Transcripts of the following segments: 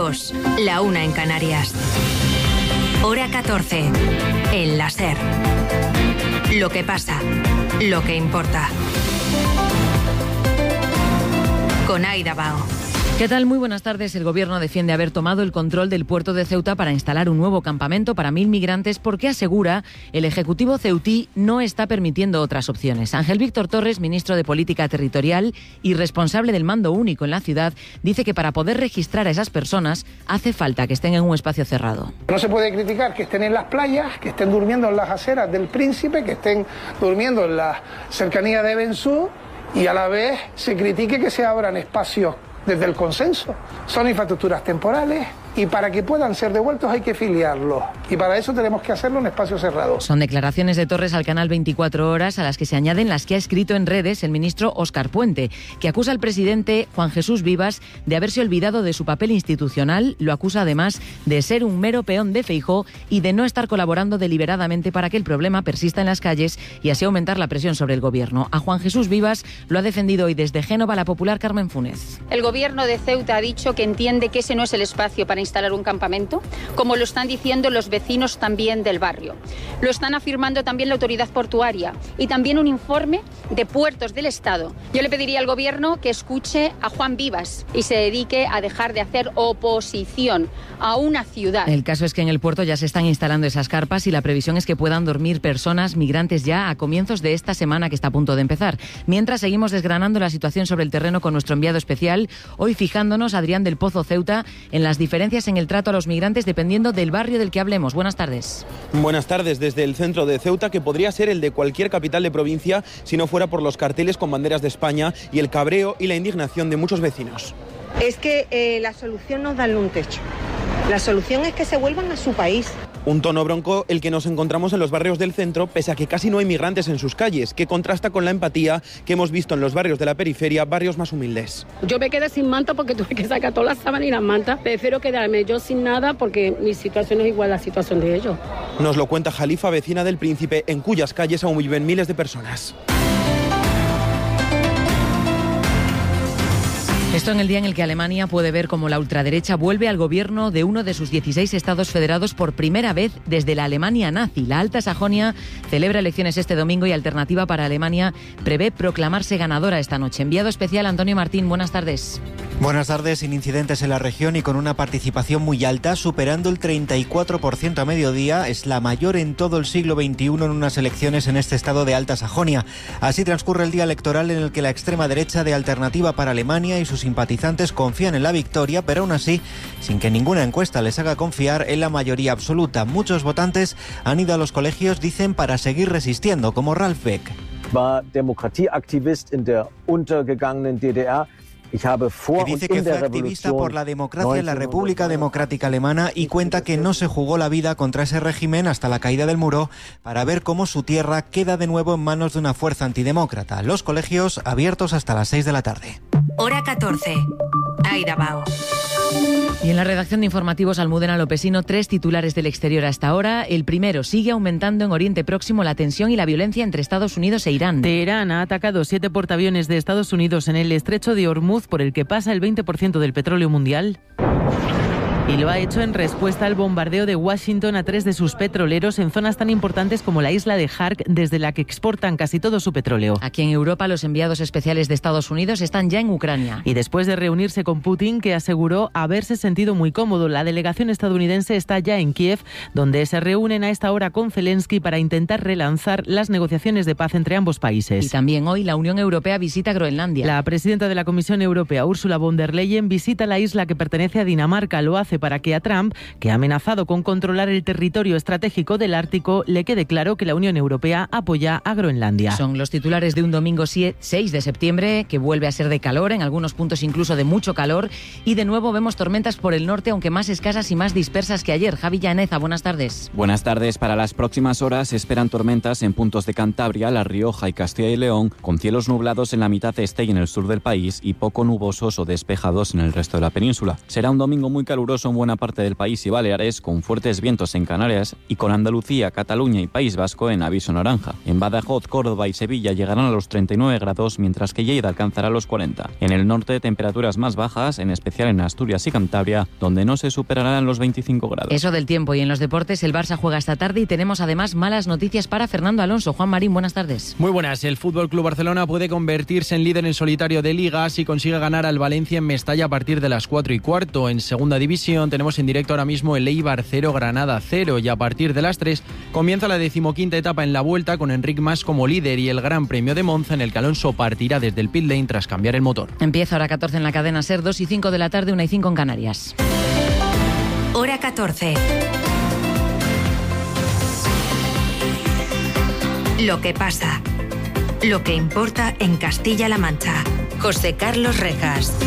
2, la 1 en Canarias. Hora 14, en la SER. Lo que pasa, lo que importa. Con Aida Bao. ¿Qué tal? Muy buenas tardes. El Gobierno defiende haber tomado el control del puerto de Ceuta para instalar un nuevo campamento para 1.000 migrantes porque, asegura, el Ejecutivo ceutí no está permitiendo otras opciones. Ángel Víctor Torres, ministro de Política Territorial y responsable del mando único en la ciudad, dice que para poder registrar a esas personas hace falta que estén en un espacio cerrado. No se puede criticar que estén en las playas, que estén durmiendo en las aceras del Príncipe, que estén durmiendo en la cercanía de Bensú y a la vez se critique que se abran espacios desde el consenso. Son infraestructuras temporales y para que puedan ser devueltos hay que filiarlos. Y para eso tenemos que hacerlo en espacios cerrados. Son declaraciones de Torres al canal 24 Horas, a las que se añaden las que ha escrito en redes el ministro Óscar Puente, que acusa al presidente Juan Jesús Vivas de haberse olvidado de su papel institucional. Lo acusa además de ser un mero peón de Feijóo y de no estar colaborando deliberadamente para que el problema persista en las calles y así aumentar la presión sobre el gobierno. A Juan Jesús Vivas lo ha defendido hoy desde Génova la popular Carmen Funes. El gobierno de Ceuta ha dicho que entiende que ese no es el espacio para instalar un campamento, como lo están diciendo los vecinos también del barrio. Lo están afirmando también la autoridad portuaria y también un informe de Puertos del Estado. Yo le pediría al gobierno que escuche a Juan Vivas y se dedique a dejar de hacer oposición a una ciudad. El caso es que en el puerto ya se están instalando esas carpas y la previsión es que puedan dormir personas migrantes ya a comienzos de esta semana que está a punto de empezar. Mientras seguimos desgranando la situación sobre el terreno con nuestro enviado especial, hoy fijándonos, Adrián del Pozo Ceuta, en las diferencias en el trato a los migrantes dependiendo del barrio del que hablemos. Buenas tardes. Buenas tardes. Desde el centro de Ceuta, que podría ser el de cualquier capital de provincia si no fuera por los carteles con banderas de España y el cabreo y la indignación de muchos vecinos. Es que la solución no es darle un techo. La solución es que se vuelvan a su país. Un tono bronco el que nos encontramos en los barrios del centro, pese a que casi no hay migrantes en sus calles, que contrasta con la empatía que hemos visto en los barrios de la periferia, barrios más humildes. Yo me quedé sin manta porque tuve que sacar todas las sábanas y las mantas. Prefiero quedarme yo sin nada porque mi situación es igual a la situación de ellos. Nos lo cuenta Jalifa, vecina del Príncipe, en cuyas calles aún viven miles de personas. Esto en el día en el que Alemania puede ver cómo la ultraderecha vuelve al gobierno de uno de sus 16 estados federados por primera vez desde la Alemania nazi. La Alta Sajonia celebra elecciones este domingo y Alternativa para Alemania prevé proclamarse ganadora esta noche. Enviado especial Antonio Martín, buenas tardes. Buenas tardes. Sin incidentes en la región y con una participación muy alta, superando el 34% a mediodía, es la mayor en todo el siglo XXI en unas elecciones en este estado de Alta Sajonia. Así transcurre el día electoral en el que la extrema derecha de Alternativa para Alemania y sus simpatizantes confían en la victoria, pero aún así, sin que ninguna encuesta les haga confiar en la mayoría absoluta. Muchos votantes han ido a los colegios, dicen, para seguir resistiendo, como Ralf Beck. War Demokratieaktivist in der untergegangenen DDR. Que dice que fue activista por la democracia en la República Democrática Alemana y cuenta que no se jugó la vida contra ese régimen hasta la caída del muro para ver cómo su tierra queda de nuevo en manos de una fuerza antidemócrata. Los colegios abiertos hasta las 6 de la tarde. Hora 14. Aida Bao. Y en la redacción de informativos Almudena Lopesino, 3 titulares del exterior hasta ahora. El primero, sigue aumentando en Oriente Próximo la tensión y la violencia entre Estados Unidos e Irán. Teherán ha atacado 7 portaaviones de Estados Unidos en el estrecho de Hormuz, por el que pasa el 20% del petróleo mundial. Y lo ha hecho en respuesta al bombardeo de Washington a 3 de sus petroleros en zonas tan importantes como la isla de Hark, desde la que exportan casi todo su petróleo. Aquí en Europa, los enviados especiales de Estados Unidos están ya en Ucrania. Y después de reunirse con Putin, que aseguró haberse sentido muy cómodo, la delegación estadounidense está ya en Kiev, donde se reúnen a esta hora con Zelensky para intentar relanzar las negociaciones de paz entre ambos países. Y también hoy la Unión Europea visita Groenlandia. La presidenta de la Comisión Europea, Ursula von der Leyen, visita la isla que pertenece a Dinamarca. Lo hace para que a Trump, que ha amenazado con controlar el territorio estratégico del Ártico, le quede claro que la Unión Europea apoya a Groenlandia. Son los titulares de un domingo 6 de septiembre, que vuelve a ser de calor, en algunos puntos incluso de mucho calor, y de nuevo vemos tormentas por el norte, aunque más escasas y más dispersas que ayer. Javi Llaneza, buenas tardes. Buenas tardes. Para las próximas horas se esperan tormentas en puntos de Cantabria, La Rioja y Castilla y León, con cielos nublados en la mitad este y en el sur del país y poco nubosos o despejados en el resto de la península. Será un domingo muy caluroso en buena parte del país y Baleares, con fuertes vientos en Canarias y con Andalucía, Cataluña y País Vasco en aviso naranja. En Badajoz, Córdoba y Sevilla llegarán a los 39 grados, mientras que Lleida alcanzará los 40. En el norte, temperaturas más bajas, en especial en Asturias y Cantabria, donde no se superarán los 25 grados. Eso del tiempo. Y en los deportes, el Barça juega esta tarde y tenemos además malas noticias para Fernando Alonso. Juan Marín, buenas tardes. Muy buenas. El FC Barcelona puede convertirse en líder en solitario de Liga si consigue ganar al Valencia en Mestalla a partir de las 4:15. En segunda división tenemos en directo ahora mismo el Eibar 0, Granada 0, y a partir de las 3 comienza la 15ª etapa en la Vuelta con Enric Mas como líder y el Gran Premio de Monza, en el que Alonso partirá desde el pit lane tras cambiar el motor. Empieza hora 14 en la cadena SER, 2:05 de la tarde, 1:05 en Canarias. Hora 14. Lo que pasa. Lo que importa en Castilla-La Mancha. José Carlos Rejas.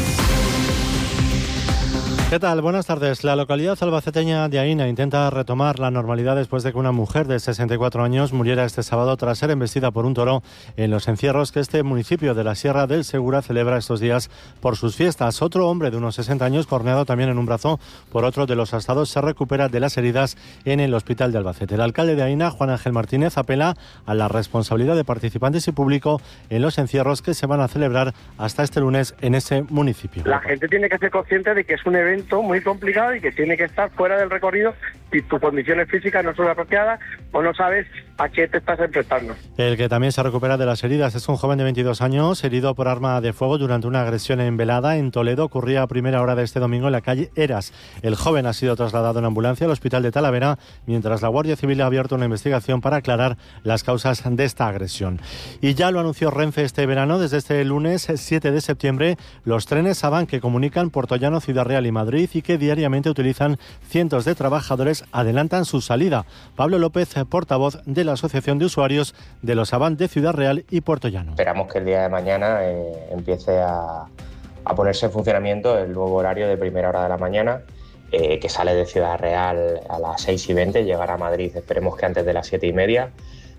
¿Qué tal? Buenas tardes. La localidad albaceteña de Aína intenta retomar la normalidad después de que una mujer de 64 años muriera este sábado tras ser embestida por un toro en los encierros que este municipio de la Sierra del Segura celebra estos días por sus fiestas. Otro hombre de unos 60 años, corneado también en un brazo por otro de los asados, se recupera de las heridas en el hospital de Albacete. El alcalde de Aína, Juan Ángel Martínez, apela a la responsabilidad de participantes y público en los encierros que se van a celebrar hasta este lunes en ese municipio. La gente tiene que ser consciente de que es un evento muy complicado y que tiene que estar fuera del recorrido si tus condiciones físicas no son apropiadas o no sabes a qué te estás enfrentando. El que también se recupera de las heridas es un joven de 22 años herido por arma de fuego durante una agresión en Velada, en Toledo. Ocurría a primera hora de este domingo en la calle Eras. El joven ha sido trasladado en ambulancia al hospital de Talavera, mientras la Guardia Civil ha abierto una investigación para aclarar las causas de esta agresión. Y ya lo anunció Renfe este verano, desde este lunes 7 de septiembre, los trenes Avant que comunican Puerto Llano, Ciudad Real y Madrid y que diariamente utilizan cientos de trabajadores adelantan su salida. Pablo López, portavoz de la Asociación de Usuarios de los Avant de Ciudad Real y Puerto Llano. Esperamos que el día de mañana empiece a ponerse en funcionamiento el nuevo horario de primera hora de la mañana, que sale de Ciudad Real a las 6:20, llegará a Madrid, esperemos que antes de las 7:30,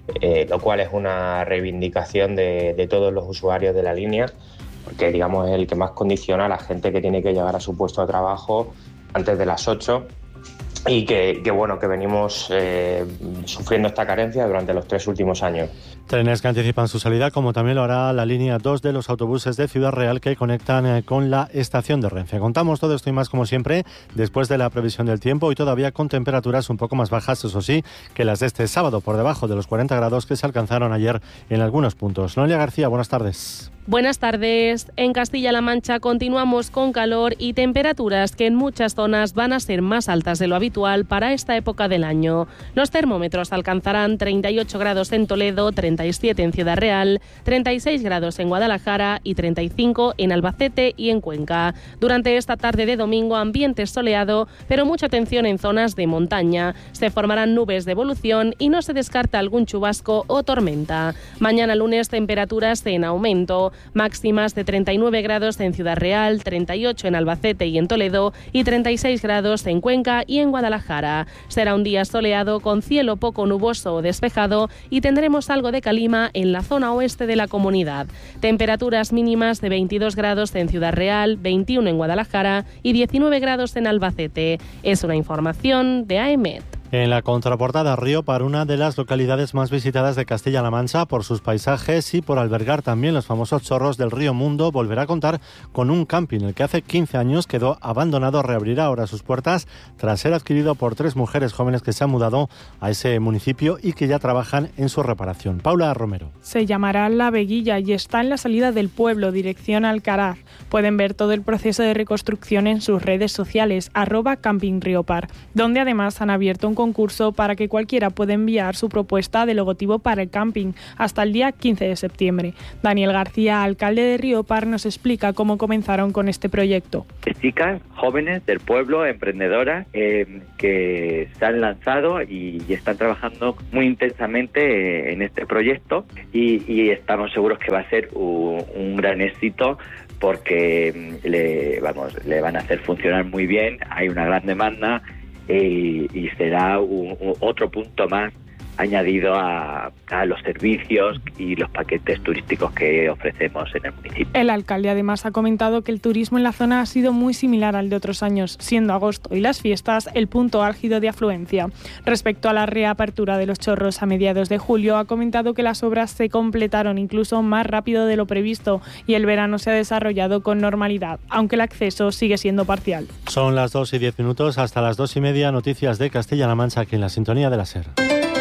lo cual es una reivindicación de todos los usuarios de la línea, porque digamos es el que más condiciona a la gente que tiene que llegar a su puesto de trabajo antes de las 8 y que venimos sufriendo esta carencia durante los 3 últimos años. Trenes que anticipan su salida, como también lo hará la línea 2 de los autobuses de Ciudad Real que conectan con la estación de Renfe. Contamos todo esto y más, como siempre, después de la previsión del tiempo y todavía con temperaturas un poco más bajas, eso sí, que las de este sábado, por debajo de los 40 grados que se alcanzaron ayer en algunos puntos. Noelia García, buenas tardes. Buenas tardes. En Castilla-La Mancha continuamos con calor y temperaturas que en muchas zonas van a ser más altas de lo habitual para esta época del año. Los termómetros alcanzarán 38 grados en Toledo, 37 en Ciudad Real, 36 grados en Guadalajara y 35 en Albacete y en Cuenca. Durante esta tarde de domingo, ambiente soleado, pero mucha atención en zonas de montaña. Se formarán nubes de evolución y no se descarta algún chubasco o tormenta. Mañana lunes, temperaturas en aumento. Máximas de 39 grados en Ciudad Real, 38 en Albacete y en Toledo y 36 grados en Cuenca y en Guadalajara. Será un día soleado con cielo poco nuboso o despejado y tendremos algo de calima en la zona oeste de la comunidad. Temperaturas mínimas de 22 grados en Ciudad Real, 21 en Guadalajara y 19 grados en Albacete. Es una información de AEMET. En la contraportada, Riópar, una de las localidades más visitadas de Castilla-La Mancha por sus paisajes y por albergar también los famosos chorros del río Mundo, volverá a contar con un camping. El que hace 15 años quedó abandonado reabrirá ahora sus puertas tras ser adquirido por 3 mujeres jóvenes que se han mudado a ese municipio y que ya trabajan en su reparación. Paula Romero. Se llamará La Veguilla y está en la salida del pueblo, dirección Alcaraz. Pueden ver todo el proceso de reconstrucción en sus redes sociales, @campingriopar, donde además han abierto un concurso para que cualquiera pueda enviar su propuesta de logotipo para el camping hasta el día 15 de septiembre. Daniel García, alcalde de Riópar, nos explica cómo comenzaron con este proyecto. Chicas jóvenes del pueblo, emprendedoras, que se han lanzado y están trabajando muy intensamente en este proyecto y estamos seguros que va a ser un gran éxito porque le van a hacer funcionar muy bien, hay una gran demanda y será otro punto más añadido a los servicios y los paquetes turísticos que ofrecemos en el municipio. El alcalde además ha comentado que el turismo en la zona ha sido muy similar al de otros años, siendo agosto y las fiestas el punto álgido de afluencia. Respecto a la reapertura de los chorros a mediados de julio, ha comentado que las obras se completaron incluso más rápido de lo previsto y el verano se ha desarrollado con normalidad, aunque el acceso sigue siendo parcial. Son las 2:10, hasta las 2:30, noticias de Castilla-La Mancha aquí en la sintonía de la SER.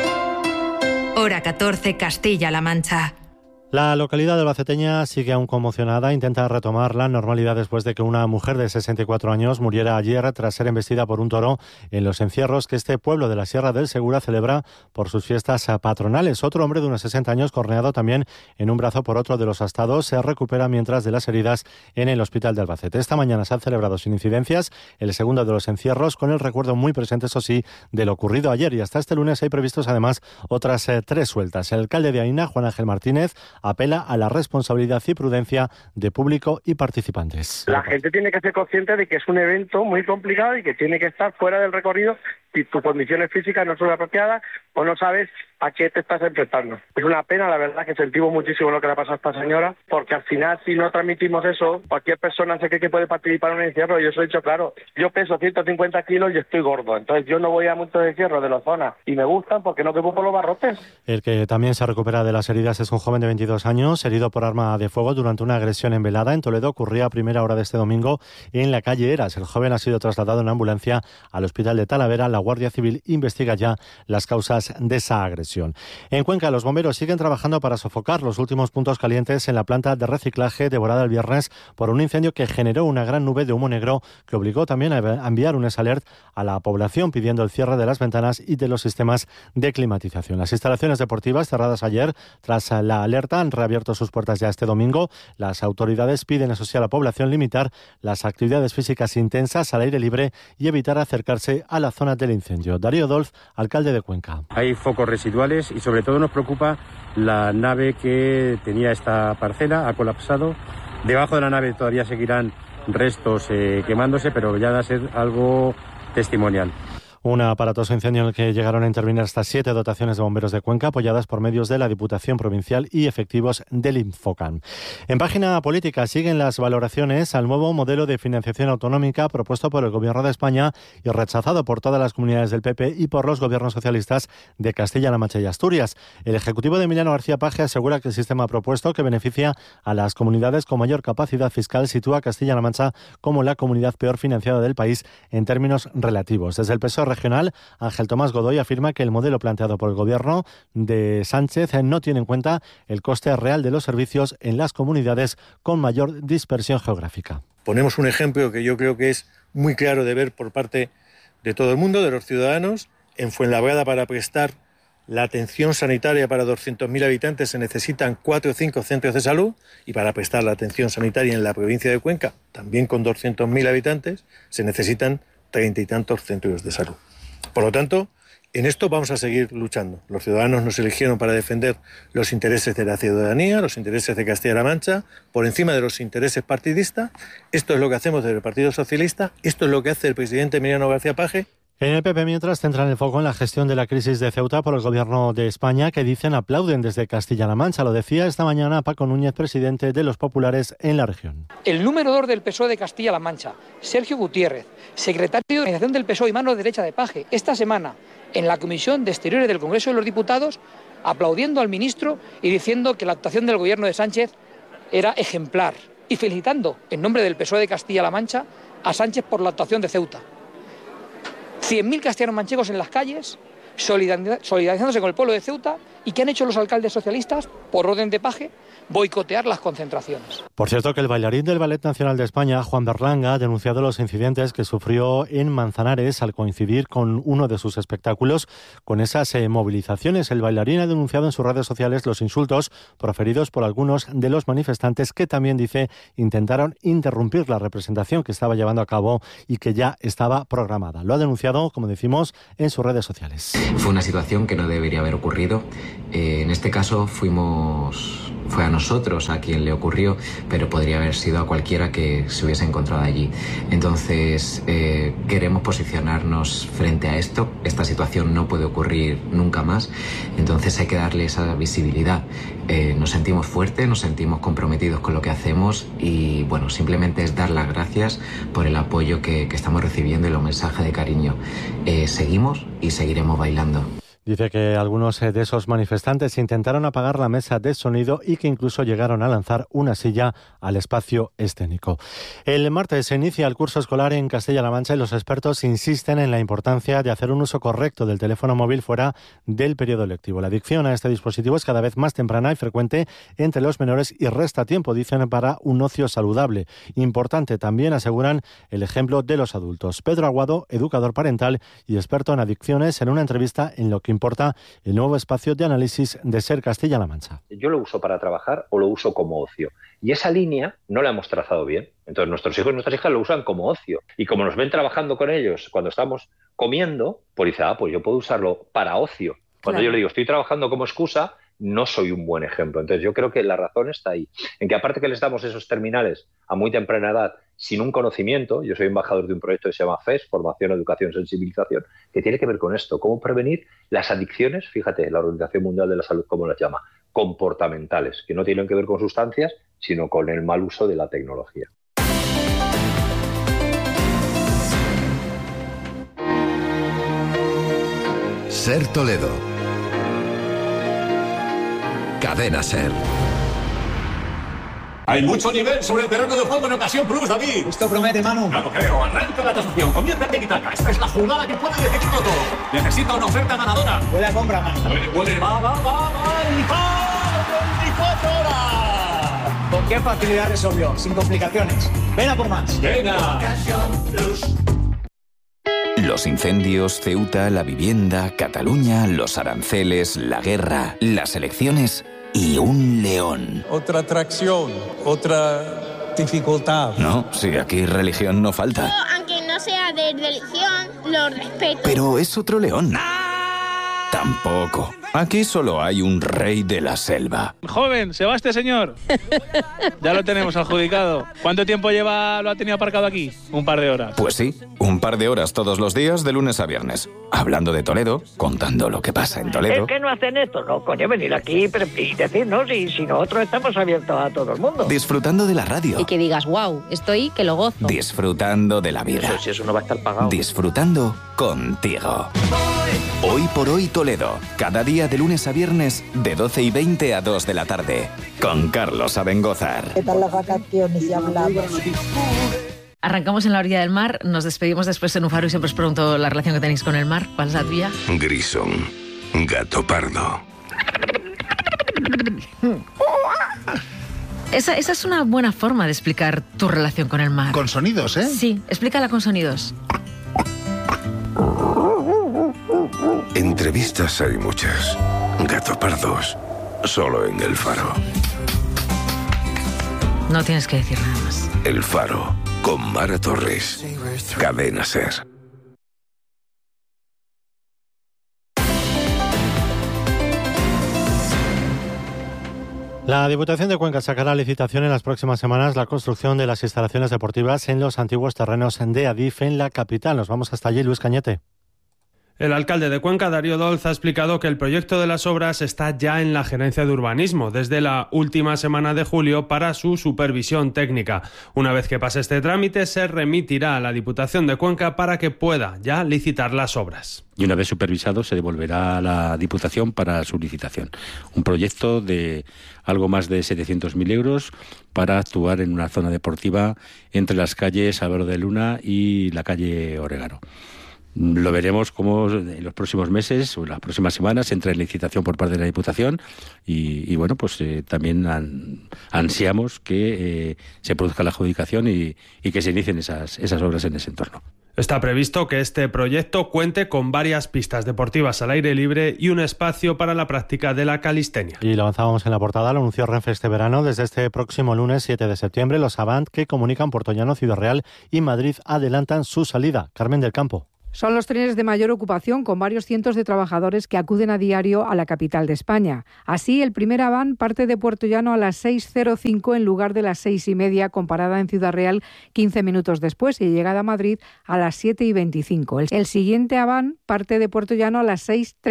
Hora 14, Castilla-La Mancha. La localidad de albaceteña sigue aún conmocionada, intenta retomar la normalidad después de que una mujer de 64 años muriera ayer tras ser embestida por un toro en los encierros que este pueblo de la Sierra del Segura celebra por sus fiestas patronales. Otro hombre de unos 60 años, corneado también en un brazo por otro de los astados, se recupera mientras de las heridas en el hospital de Albacete. Esta mañana se han celebrado sin incidencias el segundo de los encierros, con el recuerdo muy presente, eso sí, de lo ocurrido ayer, y hasta este lunes hay previstos además otras 3 sueltas. El alcalde de Aína, Juan Ángel Martínez, apela a la responsabilidad y prudencia de público y participantes. La gente tiene que ser consciente de que es un evento muy complicado y que tiene que estar fuera del recorrido si tus condiciones físicas no son apropiadas o no sabes a qué te estás enfrentando. Es una pena, la verdad, que sentimos muchísimo lo que le ha pasado a esta señora, porque al final, si no transmitimos eso, cualquier persona se cree que puede participar en un encierro. Y yo os he dicho, claro, yo peso 150 kilos y estoy gordo, entonces yo no voy a muchos encierros de la zona y me gustan porque no quepo por los barrotes. El que también se recupera de las heridas es un joven de 22 años, herido por arma de fuego durante una agresión en Velada, en Toledo. Ocurría a primera hora de este domingo en la calle Eras. El joven ha sido trasladado en ambulancia al hospital de Talavera. La Guardia Civil investiga ya las causas de esa agresión. En Cuenca, los bomberos siguen trabajando para sofocar los últimos puntos calientes en la planta de reciclaje devorada el viernes por un incendio que generó una gran nube de humo negro que obligó también a enviar un alert a la población pidiendo el cierre de las ventanas y de los sistemas de climatización. Las instalaciones deportivas cerradas ayer tras la alerta han reabierto sus puertas ya este domingo. Las autoridades piden, eso sí, a la población limitar las actividades físicas intensas al aire libre y evitar acercarse a la zona del incendio. Darío Dolz, alcalde de Cuenca. Hay focos residuales y sobre todo nos preocupa la nave que tenía esta parcela, ha colapsado. Debajo de la nave todavía seguirán restos quemándose, pero ya va a ser algo testimonial. Un aparatoso incendio en el que llegaron a intervenir hasta 7 dotaciones de bomberos de Cuenca, apoyadas por medios de la Diputación Provincial y efectivos del Infocan. En página política siguen las valoraciones al nuevo modelo de financiación autonómica propuesto por el Gobierno de España y rechazado por todas las comunidades del PP y por los gobiernos socialistas de Castilla-La Mancha y Asturias. El Ejecutivo de Emiliano García Paje asegura que el sistema propuesto, que beneficia a las comunidades con mayor capacidad fiscal, sitúa a Castilla-La Mancha como la comunidad peor financiada del país en términos relativos. Desde el PSOE regional, Ángel Tomás Godoy afirma que el modelo planteado por el Gobierno de Sánchez no tiene en cuenta el coste real de los servicios en las comunidades con mayor dispersión geográfica. Ponemos un ejemplo que yo creo que es muy claro de ver por parte de todo el mundo, de los ciudadanos. En Fuenlabrada, para prestar la atención sanitaria para 200.000 habitantes se necesitan 4 o 5 centros de salud, y para prestar la atención sanitaria en la provincia de Cuenca, también con 200.000 habitantes, se necesitan 30 y tantos centros de salud. Por lo tanto, en esto vamos a seguir luchando. Los ciudadanos nos eligieron para defender los intereses de la ciudadanía, los intereses de Castilla-La Mancha, por encima de los intereses partidistas. Esto es lo que hacemos desde el Partido Socialista, esto es lo que hace el presidente Emiliano García Paje. En el PP, mientras, centran el foco en la gestión de la crisis de Ceuta por el Gobierno de España, que dicen aplauden desde Castilla-La Mancha. Lo decía esta mañana Paco Núñez, presidente de los populares en la región. El número 2 del PSOE de Castilla-La Mancha, Sergio Gutiérrez, secretario de organización del PSOE y mano derecha de Paje, esta semana en la Comisión de Exteriores del Congreso de los Diputados, aplaudiendo al ministro y diciendo que la actuación del Gobierno de Sánchez era ejemplar, y felicitando en nombre del PSOE de Castilla-La Mancha a Sánchez por la actuación de Ceuta. 100.000 castellanos manchegos en las calles, solidarizándose con el pueblo de Ceuta. ¿Y qué han hecho los alcaldes socialistas, por orden de Paje? Boicotear las concentraciones. Por cierto, que el bailarín del Ballet Nacional de España, Juan Berlanga, ha denunciado los incidentes que sufrió en Manzanares al coincidir con uno de sus espectáculos con esas movilizaciones. El bailarín ha denunciado en sus redes sociales los insultos proferidos por algunos de los manifestantes que también, dice, intentaron interrumpir la representación que estaba llevando a cabo y que ya estaba programada. Lo ha denunciado, como decimos, en sus redes sociales. Fue una situación que no debería haber ocurrido. En este caso fuimos fue a nosotros a quien le ocurrió, pero podría haber sido a cualquiera que se hubiese encontrado allí. Entonces, queremos posicionarnos frente a esto. Esta situación no puede ocurrir nunca más, entonces hay que darle esa visibilidad. Nos sentimos fuertes, nos sentimos comprometidos con lo que hacemos y, bueno, simplemente es dar las gracias por el apoyo que estamos recibiendo y los mensajes de cariño. Seguimos y seguiremos bailando. Dice que algunos de esos manifestantes intentaron apagar la mesa de sonido y que incluso llegaron a lanzar una silla al espacio escénico. El martes se inicia el curso escolar en Castilla-La Mancha y los expertos insisten en la importancia de hacer un uso correcto del teléfono móvil fuera del periodo lectivo. La adicción a este dispositivo es cada vez más temprana y frecuente entre los menores y resta tiempo, dicen, para un ocio saludable. Importante también, aseguran, el ejemplo de los adultos. Pedro Aguado, educador parental y experto en adicciones, en una entrevista en Lo que importa, el nuevo espacio de análisis de SER Castilla-La Mancha. Yo lo uso para trabajar o lo uso como ocio. Y esa línea no la hemos trazado bien. Entonces nuestros hijos y nuestras hijas lo usan como ocio. Y como nos ven trabajando con ellos cuando estamos comiendo, pues dice, pues yo puedo usarlo para ocio. Cuando yo le digo, estoy trabajando como excusa, no soy un buen ejemplo. Entonces yo creo que la razón está ahí. En que aparte que les damos esos terminales a muy temprana edad, sin un conocimiento, yo soy embajador de un proyecto que se llama FES, Formación, Educación, Sensibilización, que tiene que ver con esto, cómo prevenir las adicciones, fíjate, la Organización Mundial de la Salud, cómo las llama, comportamentales, que no tienen que ver con sustancias, sino con el mal uso de la tecnología. SER Toledo. Cadena SER. Hay mucho nivel sobre el terreno de juego en Ocasión Plus, David. Esto promete, Manu. No lo creo. Arranca la tasación. Comienza el tiki-taka. Esta es la jugada que puede decidirlo todo. Necesita una oferta ganadora. Huele a compra, Manu. Huele. Va. ¡El 24 horas! ¿Con qué facilidad resolvió? Sin complicaciones. Ven a por más. Venga. Ocasión Plus. Los incendios, Ceuta, la vivienda, Cataluña, los aranceles, la guerra, las elecciones y un león. Otra atracción, otra dificultad. No, si aquí religión no falta. Yo, aunque no sea de religión, lo respeto. Pero es otro león. Tampoco. Aquí solo hay un rey de la selva. Joven, ¿se va este señor? Ya lo tenemos adjudicado. ¿Cuánto tiempo lo ha tenido aparcado aquí? Un par de horas. Pues sí, un par de horas todos los días de lunes a viernes. Hablando de Toledo, contando lo que pasa en Toledo. Es que no hacen esto, ¿no? Coño, venir aquí y decirnos y si nosotros estamos abiertos a todo el mundo. Disfrutando de la radio. Y que digas, wow, estoy que lo gozo. Disfrutando de la vida. Si eso no va a estar pagado. Disfrutando contigo. Hoy por hoy Toledo. Cada día de lunes a viernes de 12:20 a 2 de la tarde. Con Carlos Abengózar. ¿Qué tal las vacaciones? Ya hablamos. Arrancamos en la orilla del mar, nos despedimos después en un faro y siempre os pregunto la relación que tenéis con el mar. ¿Cuál es la tuya? Grison. Gato pardo. Esa es una buena forma de explicar tu relación con el mar. Con sonidos, ¿eh? Sí, explícala con sonidos. Entrevistas hay muchas. Gato pardos. Solo en El Faro. No tienes que decir nada más. El Faro. Con Mara Torres. Cadena SER. La Diputación de Cuenca sacará a licitación en las próximas semanas la construcción de las instalaciones deportivas en los antiguos terrenos de Adif en la capital. Nos vamos hasta allí, Luis Cañete. El alcalde de Cuenca, Darío Dolz, ha explicado que el proyecto de las obras está ya en la Gerencia de Urbanismo desde la última semana de julio para su supervisión técnica. Una vez que pase este trámite, se remitirá a la Diputación de Cuenca para que pueda ya licitar las obras. Y una vez supervisado, se devolverá a la Diputación para su licitación. Un proyecto de algo más de 700.000 euros para actuar en una zona deportiva entre las calles Álvaro de Luna y la calle Oregano. Lo veremos como en los próximos meses o en las próximas semanas entra en licitación por parte de la Diputación y bueno, pues también ansiamos que se produzca la adjudicación y que se inicien esas obras en ese entorno. Está previsto que este proyecto cuente con varias pistas deportivas al aire libre y un espacio para la práctica de la calistenia. Y lo avanzábamos en la portada, lo anunció Renfe este verano. Desde este próximo lunes 7 de septiembre, los Avant que comunican Puertollano, Ciudad Real y Madrid adelantan su salida. Carmen del Campo. Son los trenes de mayor ocupación, con varios cientos de trabajadores que acuden a diario a la capital de España. Así, el primer Avant parte de Puerto Llano a las 6:05 en lugar de las 6:30, con parada en Ciudad Real 15 minutos después y llegada a Madrid a las 7:25. El siguiente Avant parte de Puerto Llano a las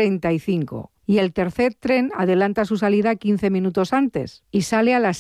6:35. Y el tercer tren adelanta su salida 15 minutos antes y sale a las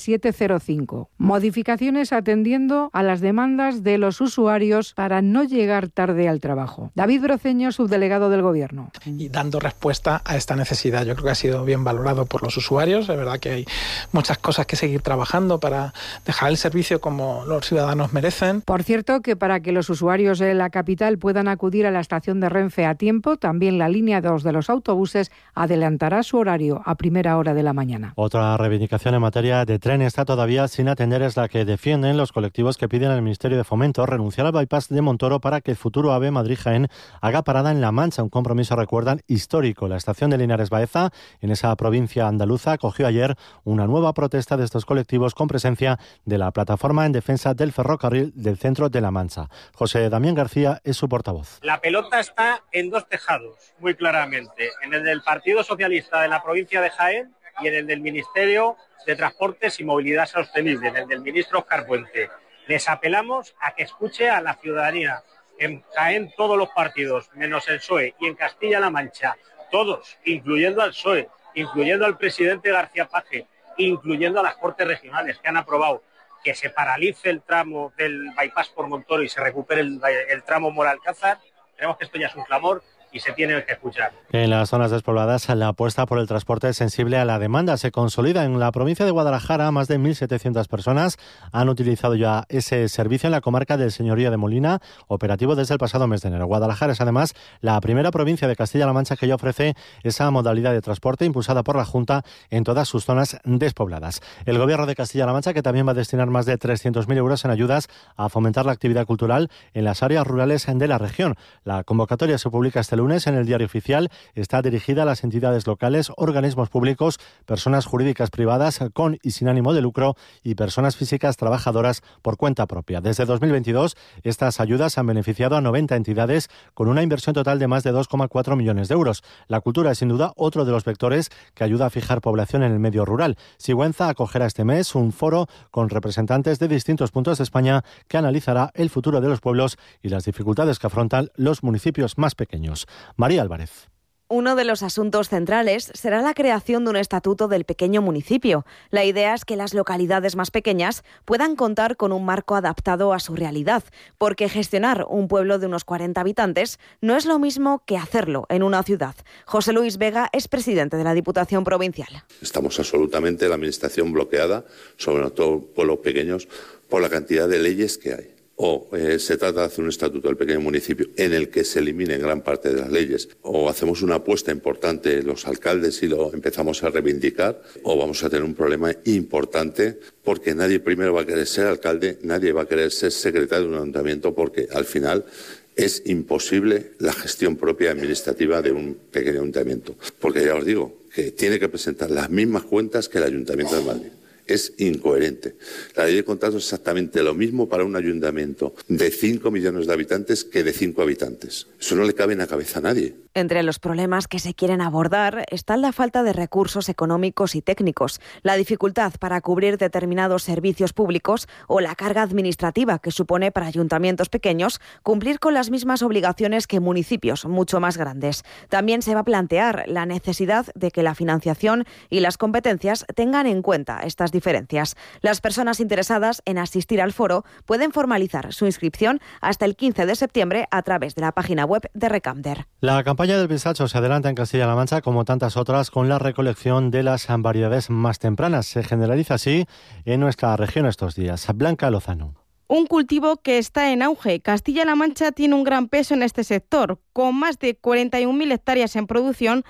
7:05. Modificaciones atendiendo a las demandas de los usuarios para no llegar tarde al trabajo. David Broceño, subdelegado del Gobierno. Y dando respuesta a esta necesidad. Yo creo que ha sido bien valorado por los usuarios. Es verdad que hay muchas cosas que seguir trabajando para dejar el servicio como los ciudadanos merecen. Por cierto, que para que los usuarios de la capital puedan acudir a la estación de Renfe a tiempo, también la línea 2 de los autobuses adelantará su horario a primera hora de la mañana. Otra reivindicación en materia de tren está todavía sin atender, es la que defienden los colectivos que piden al Ministerio de Fomento renunciar al bypass de Montoro para que el futuro AVE Madrid-Jaén haga parada en La Mancha, un compromiso, recuerdan, histórico. La estación de Linares Baeza, en esa provincia andaluza, acogió ayer una nueva protesta de estos colectivos con presencia de la plataforma en defensa del ferrocarril del centro de La Mancha. José Damián García es su portavoz. La pelota está en dos tejados, muy claramente, en el del Partido Socialista de la provincia de Jaén y en el del Ministerio de Transportes y Movilidad Sostenible, en el del ministro Óscar Puente. Les apelamos a que escuche a la ciudadanía. En Jaén todos los partidos, menos el PSOE, y en Castilla-La Mancha, todos, incluyendo al PSOE, incluyendo al presidente García Paje, incluyendo a las Cortes Regionales, que han aprobado que se paralice el tramo del bypass por Montoro y se recupere el tramo Mora-Alcázar. Creemos que esto ya es un clamor y se tiene que escuchar. En las zonas despobladas, la apuesta por el transporte sensible a la demanda se consolida. En la provincia de Guadalajara, más de 1.700 personas han utilizado ya ese servicio en la comarca del Señorío de Molina, operativo desde el pasado mes de enero. Guadalajara es además la primera provincia de Castilla-La Mancha que ya ofrece esa modalidad de transporte impulsada por la Junta en todas sus zonas despobladas. El Gobierno de Castilla-La Mancha, que también va a destinar más de 300.000 euros en ayudas a fomentar la actividad cultural en las áreas rurales de la región. La convocatoria se publica este lunes en el Diario Oficial. Está dirigida a las entidades locales, organismos públicos, personas jurídicas privadas con y sin ánimo de lucro y personas físicas trabajadoras por cuenta propia. Desde 2022, estas ayudas han beneficiado a 90 entidades con una inversión total de más de 2,4 millones de euros. La cultura es sin duda otro de los vectores que ayuda a fijar población en el medio rural. Sigüenza acogerá este mes un foro con representantes de distintos puntos de España que analizará el futuro de los pueblos y las dificultades que afrontan los municipios más pequeños. María Álvarez. Uno de los asuntos centrales será la creación de un estatuto del pequeño municipio. La idea es que las localidades más pequeñas puedan contar con un marco adaptado a su realidad, porque gestionar un pueblo de unos 40 habitantes no es lo mismo que hacerlo en una ciudad. José Luis Vega es presidente de la Diputación Provincial. Estamos absolutamente la administración bloqueada, sobre todo pueblos pequeños, por la cantidad de leyes que hay. O se trata de hacer un estatuto del pequeño municipio en el que se eliminen gran parte de las leyes, o hacemos una apuesta importante los alcaldes y lo empezamos a reivindicar, o vamos a tener un problema importante porque nadie primero va a querer ser alcalde, nadie va a querer ser secretario de un ayuntamiento porque al final es imposible la gestión propia administrativa de un pequeño ayuntamiento. Porque ya os digo que tiene que presentar las mismas cuentas que el Ayuntamiento de Madrid. Es incoherente. La ley de contratos es exactamente lo mismo para un ayuntamiento de 5 millones de habitantes que de 5 habitantes. Eso no le cabe en la cabeza a nadie. Entre los problemas que se quieren abordar está la falta de recursos económicos y técnicos, la dificultad para cubrir determinados servicios públicos o la carga administrativa que supone para ayuntamientos pequeños cumplir con las mismas obligaciones que municipios mucho más grandes. También se va a plantear la necesidad de que la financiación y las competencias tengan en cuenta estas diferencias. Las personas interesadas en asistir al foro pueden formalizar su inscripción hasta el 15 de septiembre a través de la página web de Recamder. La campaña del pistacho se adelanta en Castilla-La Mancha, como tantas otras, con la recolección de las variedades más tempranas. Se generaliza así en nuestra región estos días. Blanca Lozano. Un cultivo que está en auge. Castilla-La Mancha tiene un gran peso en este sector. Con más de 41.000 hectáreas en producción,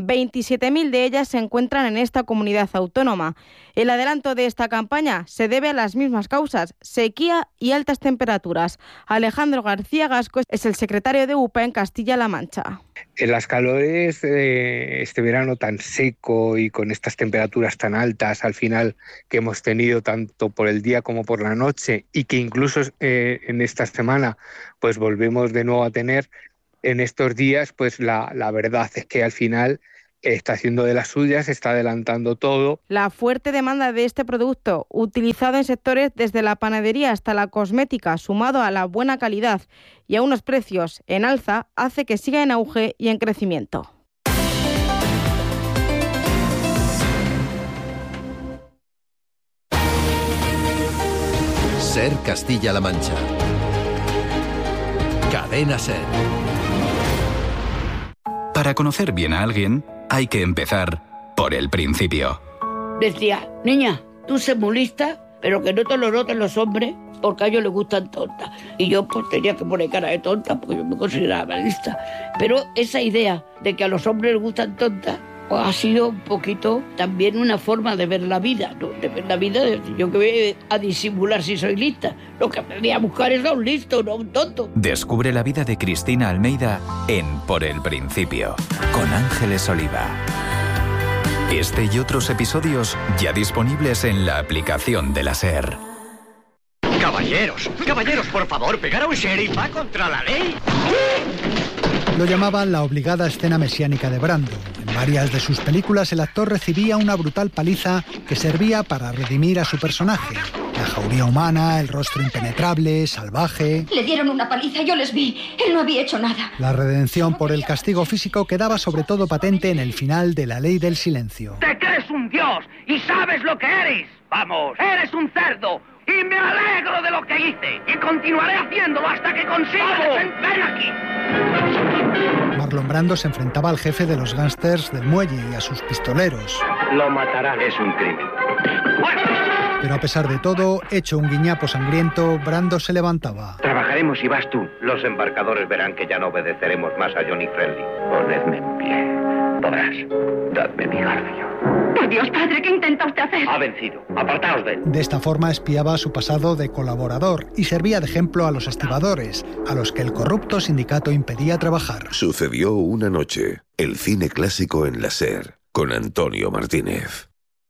27.000 de ellas se encuentran en esta comunidad autónoma. El adelanto de esta campaña se debe a las mismas causas, sequía y altas temperaturas. Alejandro García Gasco es el secretario de UPA en Castilla-La Mancha. En las calores este verano tan seco y con estas temperaturas tan altas al final que hemos tenido tanto por el día como por la noche y que incluso en esta semana pues volvemos de nuevo a tener, en estos días, pues la verdad es que al final está haciendo de las suyas, está adelantando todo. La fuerte demanda de este producto, utilizado en sectores desde la panadería hasta la cosmética, sumado a la buena calidad y a unos precios en alza, hace que siga en auge y en crecimiento. SER Castilla-La Mancha. Cadena SER. Para conocer bien a alguien, hay que empezar por el principio. Decía, niña, tú sé muy lista, pero que no te lo noten los hombres, porque a ellos les gustan tontas. Y yo pues tenía que poner cara de tonta, porque yo me consideraba lista. Pero esa idea de que a los hombres les gustan tontas, pues ha sido un poquito también una forma de ver la vida, ¿no? De ver la vida, yo que voy a disimular si soy lista. Lo que aprendí a buscar es a un listo, no a un tonto. Descubre la vida de Cristina Almeida en Por el Principio, con Ángeles Oliva. Este y otros episodios ya disponibles en la aplicación de la SER. Caballeros, por favor, pegar a un sheriff va contra la ley. Lo llamaban la obligada escena mesiánica de Brando. En varias de sus películas el actor recibía una brutal paliza que servía para redimir a su personaje. La jauría humana, el rostro impenetrable, salvaje. Le dieron una paliza, yo les vi. Él no había hecho nada. La redención por el castigo físico quedaba sobre todo patente en el final de La Ley del Silencio. Te crees un dios y sabes lo que eres. Vamos, eres un cerdo. Y me alegro de lo que hice. Y continuaré haciéndolo hasta que consiga ven aquí. Marlon Brando se enfrentaba al jefe de los gángsters del muelle y a sus pistoleros. Lo matarán, es un crimen. Pero a pesar de todo, hecho un guiñapo sangriento, Brando se levantaba. Trabajaremos y vas tú. Los embarcadores verán que ya no obedeceremos más a Johnny Friendly. Ponedme en pie. Podrás. Dadme mi garfio. Por Dios, padre, ¿qué intenta usted hacer? Ha vencido. Apartaos de él. De esta forma espiaba su pasado de colaborador y servía de ejemplo a los estibadores, a los que el corrupto sindicato impedía trabajar. Sucedió una noche. El cine clásico en la SER, con Antonio Martínez.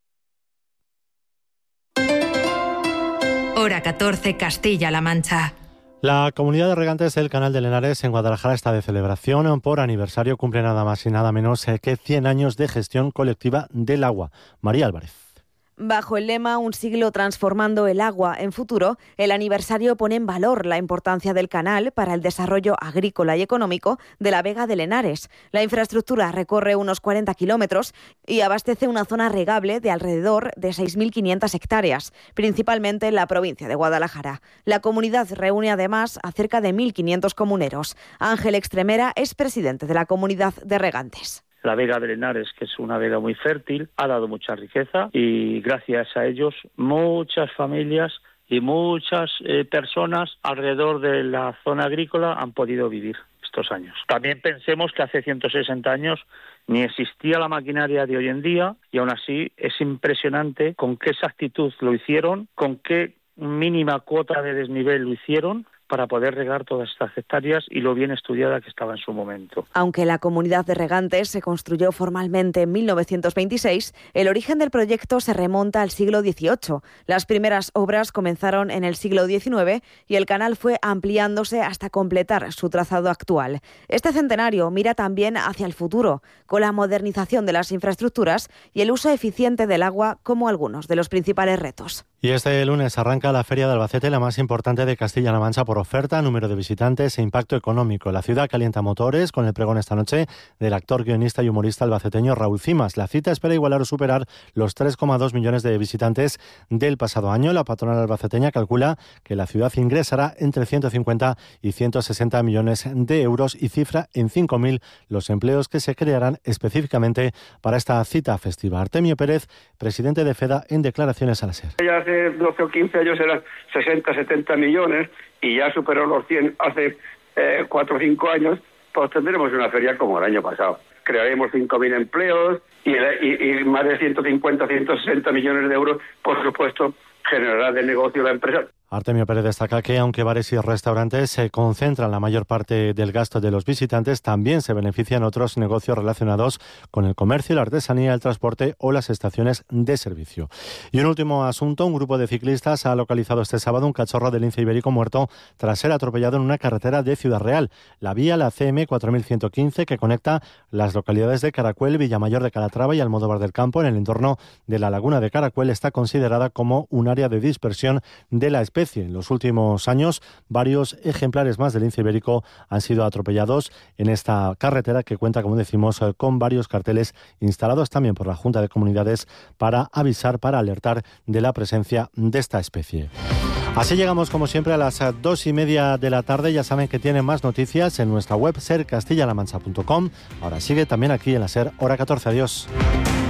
Hora 14, Castilla-La Mancha. La comunidad de regantes del Canal de Lenares en Guadalajara está de celebración. Por aniversario cumple nada más y nada menos que 100 años de gestión colectiva del agua. María Álvarez. Bajo el lema Un siglo transformando el agua en futuro, el aniversario pone en valor la importancia del canal para el desarrollo agrícola y económico de la Vega de Lenares. La infraestructura recorre unos 40 kilómetros y abastece una zona regable de alrededor de 6.500 hectáreas, principalmente en la provincia de Guadalajara. La comunidad reúne además a cerca de 1.500 comuneros. Ángel Extremera es presidente de la comunidad de regantes. La Vega de Lenares, que es una vega muy fértil, ha dado mucha riqueza y gracias a ellos muchas familias y muchas personas alrededor de la zona agrícola han podido vivir estos años. También pensemos que hace 160 años ni existía la maquinaria de hoy en día y aún así es impresionante con qué exactitud lo hicieron, con qué mínima cuota de desnivel lo hicieron para poder regar todas estas hectáreas y lo bien estudiada que estaba en su momento. Aunque la comunidad de regantes se construyó formalmente en 1926, el origen del proyecto se remonta al siglo XVIII. Las primeras obras comenzaron en el siglo XIX y el canal fue ampliándose hasta completar su trazado actual. Este centenario mira también hacia el futuro, con la modernización de las infraestructuras y el uso eficiente del agua como algunos de los principales retos. Y este lunes arranca la Feria de Albacete, la más importante de Castilla-La Mancha por oferta, número de visitantes e impacto económico. La ciudad calienta motores con el pregón esta noche del actor, guionista y humorista albaceteño Raúl Cimas. La cita espera igualar o superar los 3,2 millones de visitantes del pasado año. La patronal albaceteña calcula que la ciudad ingresará entre 150 y 160 millones de euros y cifra en 5.000 los empleos que se crearán específicamente para esta cita festiva. Artemio Pérez, presidente de FEDA, en declaraciones a la SER. Ya hace 12 o 15 años eran 60, 70 millones y ya superó los 100 hace 4 o 5 años, pues tendremos una feria como el año pasado. Crearemos 5.000 empleos y más de 150, 160 millones de euros, por supuesto, generará de negocio la empresa. Artemio Pérez destaca que, aunque bares y restaurantes se concentran la mayor parte del gasto de los visitantes, también se benefician otros negocios relacionados con el comercio, la artesanía, el transporte o las estaciones de servicio. Y un último asunto, un grupo de ciclistas ha localizado este sábado un cachorro de lince ibérico muerto tras ser atropellado en una carretera de Ciudad Real. La vía, la CM 4115, que conecta las localidades de Caracuel, Villamayor de Calatrava y Almodóvar del Campo en el entorno de la laguna de Caracuel, está considerada como un área de dispersión de la especie. En los últimos años, varios ejemplares más del lince ibérico han sido atropellados en esta carretera que cuenta, como decimos, con varios carteles instalados también por la Junta de Comunidades para avisar, para alertar de la presencia de esta especie. Así llegamos, como siempre, a las 2:30 de la tarde. Ya saben que tienen más noticias en nuestra web sercastillalamancha.com. Ahora sigue también aquí en la SER, hora 14. Adiós.